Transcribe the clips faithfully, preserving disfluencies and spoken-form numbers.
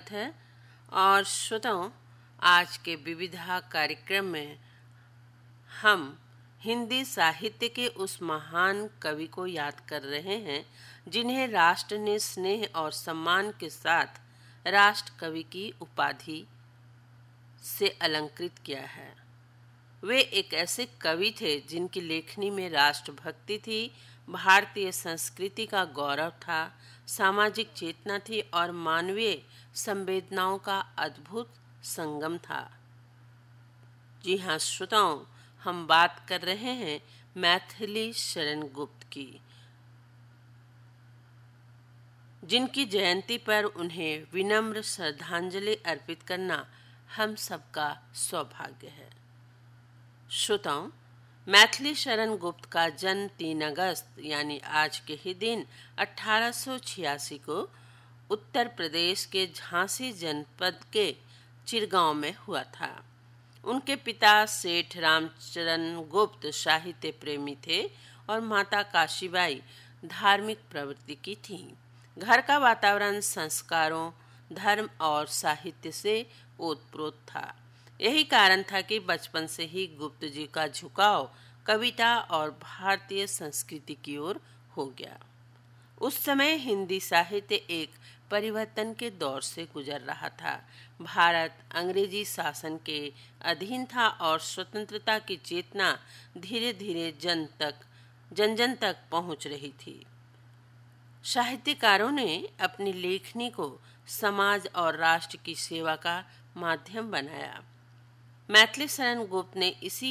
स्वागत है। और श्रोताओं, आज के विविधा कार्यक्रम में हम हिंदी साहित्य के उस महान कवि को याद कर रहे हैं जिन्हें राष्ट्र ने स्नेह और सम्मान के साथ राष्ट्र कवि की उपाधि से अलंकृत किया है। वे एक ऐसे कवि थे जिनकी लेखनी में राष्ट्रभक्ति थी, भारतीय संस्कृति का गौरव था, सामाजिक चेतना थी और मानवीय संवेदनाओं का अद्भुत संगम था। जी हाँ श्रोताओं, हम बात कर रहे हैं मैथिली शरण गुप्त की, जिनकी जयंती पर उन्हें विनम्र श्रद्धांजलि अर्पित करना हम सबका सौभाग्य है। श्रोताओं, मैथिली शरण गुप्त का जन्म तीन अगस्त यानी आज के ही दिन अठारह सौ छियासी को उत्तर प्रदेश के झांसी जनपद के चिरगांव में हुआ था। उनके पिता सेठ रामचरण गुप्त साहित्य प्रेमी थे और माता काशीबाई धार्मिक प्रवृत्ति की थीं। घर का वातावरण संस्कारों, धर्म और साहित्य से ओतप्रोत था। यही कारण था कि बचपन से ही गुप्त जी का झुकाव कविता और भारतीय संस्कृति की ओर हो गया। उस समय हिंदी साहित्य एक परिवर्तन के दौर से गुजर रहा था। भारत अंग्रेजी शासन के अधीन था और स्वतंत्रता की चेतना धीरे धीरे जन तक जन जन तक पहुंच रही थी। साहित्यकारों ने अपनी लेखनी को समाज और राष्ट्र की सेवा का माध्यम बनाया। मैथिली शरण गुप्त ने इसी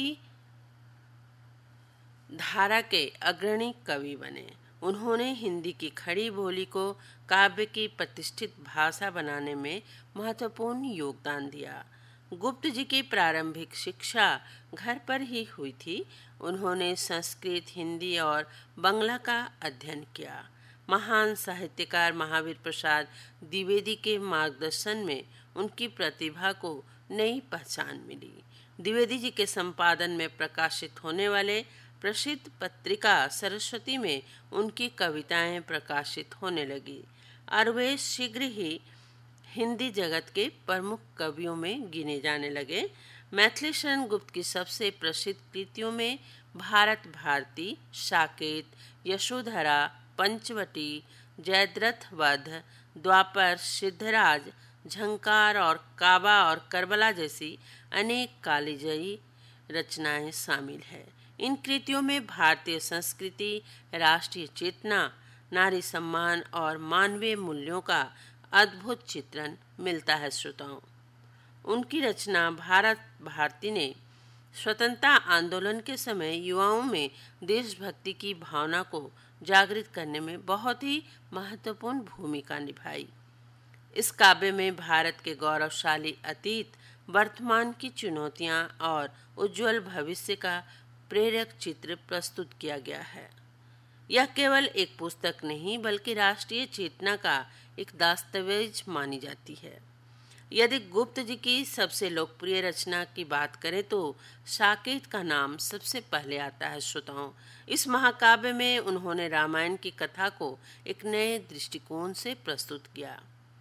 धारा के अग्रणी कवि बने। उन्होंने हिंदी की खड़ी बोली को काव्य की प्रतिष्ठित भाषा बनाने में महत्वपूर्ण योगदान दिया। गुप्त जी की प्रारंभिक शिक्षा घर पर ही हुई थी। उन्होंने संस्कृत, हिंदी और बंगला का अध्ययन किया। महान साहित्यकार महावीर प्रसाद द्विवेदी के मार्गदर्शन में उनकी प्रतिभा को नई पहचान मिली। द्विवेदी जी के संपादन में प्रकाशित होने वाले प्रसिद्ध पत्रिका सरस्वती में उनकी कविताएं प्रकाशित होने लगी और वे शीघ्र ही हिंदी जगत के प्रमुख कवियों में गिने जाने लगे। मैथिली शरण गुप्त की सबसे प्रसिद्ध कृतियों में भारत भारती, साकेत, यशोधरा, पंचवटी, जयद्रथ वध, द्वापर, सिद्धराज, झंकार और काबा और करबला जैसी अनेक कालिजयी रचनाएं शामिल है। इन कृतियों में भारतीय संस्कृति, राष्ट्रीय चेतना, नारी सम्मान और मानवीय मूल्यों का अद्भुत चित्रण मिलता है। श्रोताओं, उनकी रचना भारत भारती ने स्वतंत्रता आंदोलन के समय युवाओं में देशभक्ति की भावना को जागृत करने में बहुत ही महत्वपूर्ण भूमिका निभाई। इस काव्य में भारत के गौरवशाली अतीत, वर्तमान की चुनौतियां और उज्जवल भविष्य का प्रेरक चित्र प्रस्तुत किया गया है। यह केवल एक पुस्तक नहीं बल्कि राष्ट्रीय चेतना का एक दस्तावेज मानी जाती है। यदि गुप्त जी की सबसे लोकप्रिय रचना की बात करें तो साकेत का नाम सबसे पहले आता है। श्रोताओं, इस महाकाव्य में उन्होंने रामायण की कथा को एक नए दृष्टिकोण से प्रस्तुत किया।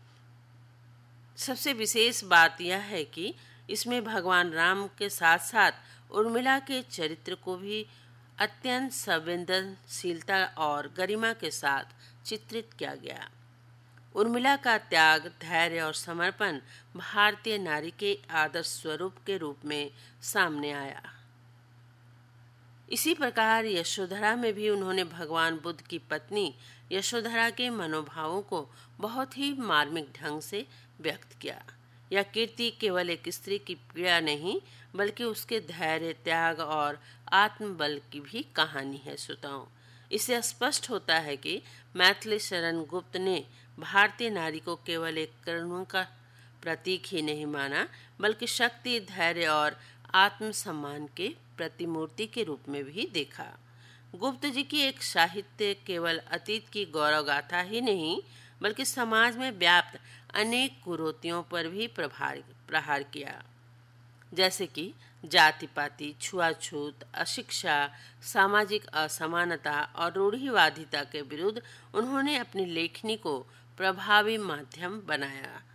सबसे विशेष बात यह है कि इसमें भगवान राम के साथ साथ उर्मिला के चरित्र को भी अत्यंत संवेदनशीलता और गरिमा के साथ चित्रित किया गया। उर्मिला का त्याग, धैर्य और समर्पण भारतीय नारी के आदर्श स्वरूप के रूप में सामने आया। इसी प्रकार यशोधरा में भी उन्होंने भगवान बुद्ध की पत्नी यशोधरा के मनोभावों को बहुत ही मार्मिक ढंग से व्यक्त किया। यह कृति केवल एक स्त्री की पीड़ा नहीं बल्कि उसके धैर्य, त्याग और आत्मबल की भी कहानी है। श्रोताओं, इससे स्पष्ट होता है कि मैथिली शरण गुप्त ने भारतीय नारी को केवल एक करुणा का प्रतीक ही नहीं माना बल्कि शक्ति, धैर्य और आत्मसम्मान के प्रतिमूर्ति के रूप में भी देखा। गुप्त जी की एक साहित्य केवल अतीत की गौरव गाथा ही नहीं बल्कि समाज में व्याप्त अनेक कुरीतियों पर भी प्रभार प्रहार किया, जैसे कि जाति पाति, छुआछूत, अशिक्षा, सामाजिक असमानता और रूढ़िवादिता के विरुद्ध उन्होंने अपनी लेखनी को प्रभावी माध्यम बनाया।